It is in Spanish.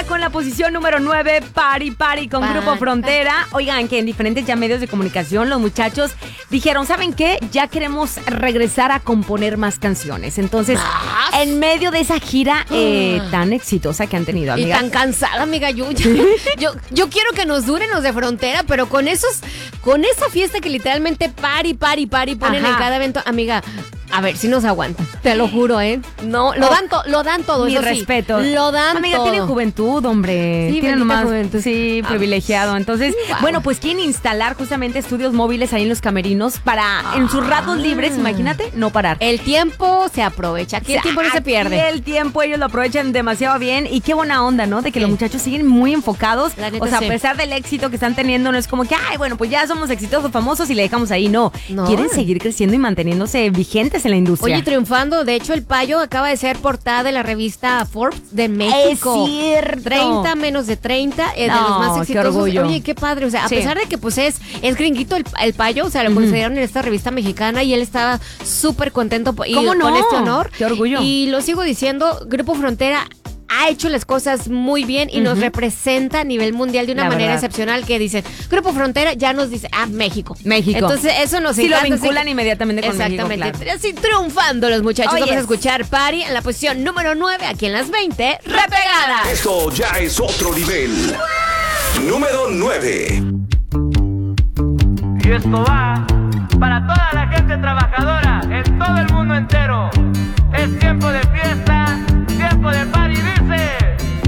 ahora con la posición número 9, Party con Grupo Frontera. Oigan, que en diferentes ya medios de comunicación los muchachos dijeron, ¿saben qué? Ya queremos regresar a componer más canciones. Entonces, en medio de esa gira tan exitosa que han tenido, amiga. Y tan cansada, amiga. Yo quiero que nos duren los de Frontera, pero con esa fiesta que literalmente Party ponen en cada evento, amiga. A ver si nos aguantan, te lo juro, ¿eh? No, lo dan todo. Mi respeto. Lo dan amiga, todo. tienen juventud, hombre. Sí, tienen nomás juventud. Sí, privilegiado. Entonces, bueno, pues quieren instalar justamente estudios móviles ahí en los camerinos para en sus ratos libres, imagínate, no parar. El tiempo se aprovecha, aquí el tiempo no se pierde. El tiempo ellos lo aprovechan demasiado bien y qué buena onda, ¿no? De que los muchachos siguen muy enfocados. O sea, a pesar del éxito que están teniendo, no es como que, ay, bueno, pues ya somos exitosos, famosos y le dejamos ahí. No, quieren seguir creciendo y manteniéndose vigentes en la industria. Oye, triunfando. De hecho, el Payo acaba de ser portada de la revista Forbes de México. Es cierto. 30 menos de 30 de los más exitosos. Qué orgullo. Oye, qué padre. O sea, a pesar de que pues es gringuito el Payo, o sea, lo consideraron en esta revista mexicana y él estaba súper contento con este honor. Qué orgullo. Y lo sigo diciendo, Grupo Frontera ha hecho las cosas muy bien y nos representa a nivel mundial de una manera excepcional, que dicen, Grupo Frontera ya nos dice, México. Entonces eso nos sí encanta. Lo vinculan inmediatamente con México. Exactamente. Así triunfando los muchachos. Vamos a escuchar Party en la posición número 9, aquí en las 20, repegadas. Esto ya es otro nivel. Número 9. Y esto va para toda la gente trabajadora en todo el mundo entero. Es tiempo de fiesta, tiempo de paz.